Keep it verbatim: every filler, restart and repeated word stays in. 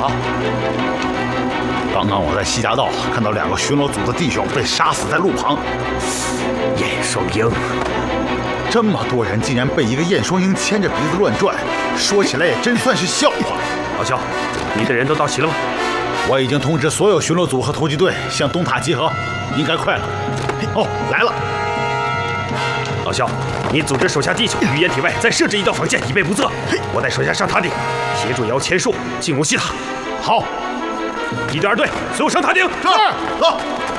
了。刚刚我在西夹道看到两个巡逻组的弟兄被杀死在路旁。 燕双鹰， 这么多人竟然被一个燕双鹰牵着鼻子乱转，说起来也真算是笑话。 老肖，你的人都到齐了吗？ 我已经通知所有巡逻组和突击队向东塔集合，应该快了。哦，来了。 老肖，你组织手下弟兄于掩体外再设置一道防线，以备不测。我带手下上塔顶，协助摇钱树进攻西塔。 好， 一队二队，所有上塔顶。 是，走。